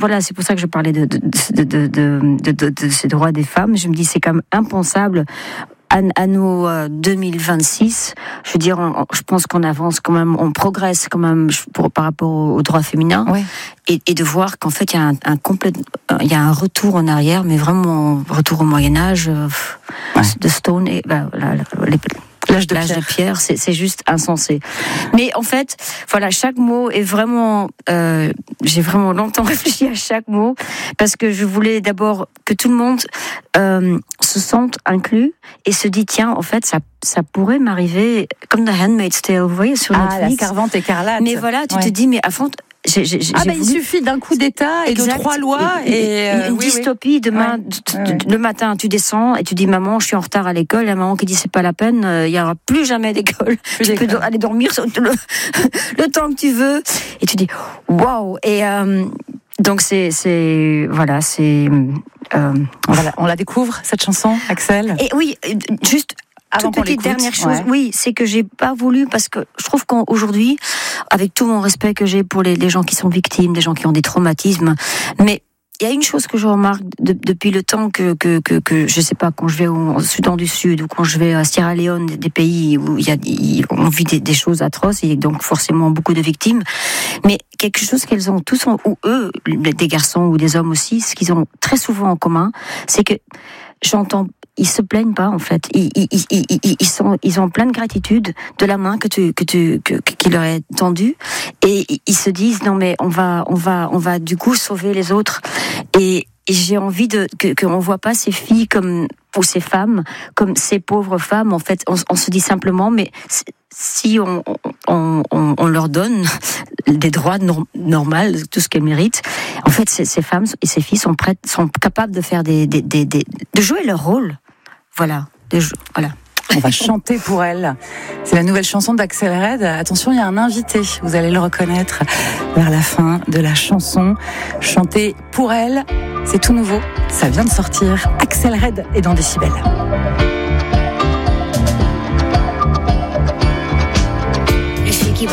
voilà, c'est pour ça que je parlais de ces droits des femmes. Je me dis, c'est quand même impensable. À nous 2026, je veux dire, je pense qu'on avance quand même, on progresse quand même par rapport aux droits féminins, oui. et de voir qu'en fait il y a un retour en arrière, mais vraiment un retour au Moyen Âge, de Stone et l'âge de pierre, c'est juste insensé. Mais en fait, voilà, chaque mot est vraiment. J'ai vraiment longtemps réfléchi à chaque mot parce que je voulais d'abord que tout le monde se sente inclus et se dit tiens, en fait, ça pourrait m'arriver comme The Handmaid's Tale, vous voyez, sur Netflix. La Servante écarlate. Mais voilà, tu te dis mais à fond. Il suffit d'un coup d'État et de 3 lois et une dystopie. Demain, le matin, tu descends et tu dis maman, je suis en retard à l'école. La maman qui dit c'est pas la peine, il y aura plus jamais d'école. Tu peux aller dormir le temps que tu veux. Et tu dis waouh. Et donc voilà, c'est. On la découvre cette chanson, Axel. Et oui, juste. Toute petite dernière chose, oui, c'est que j'ai pas voulu, parce que je trouve qu'aujourd'hui, avec tout mon respect que j'ai pour les gens qui sont victimes, des gens qui ont des traumatismes, mais il y a une chose que je remarque depuis le temps que je sais pas, quand je vais au Soudan du Sud ou quand je vais à Sierra Leone, des pays où on vit des choses atroces et donc forcément beaucoup de victimes, mais quelque chose qu'elles ont tous, ou eux, des garçons ou des hommes aussi, ce qu'ils ont très souvent en commun, c'est que ils se plaignent pas en fait. Ils ont plein de gratitude de la main qui leur est tendue et ils se disent non mais on va du coup sauver les autres et j'ai envie qu'on voit pas ces filles ou ces femmes comme ces pauvres femmes. En fait, on se dit simplement mais si on leur donne des droits normaux, tout ce qu'elles méritent, en fait ces femmes et ces filles sont capables de faire de jouer leur rôle. Voilà. On va chanter pour elle. C'est la nouvelle chanson d'Axel Red. Attention, il y a un invité. Vous allez le reconnaître vers la fin de la chanson. Chanter pour elle, c'est tout nouveau. Ça vient de sortir. Axel Red est dans Décibel.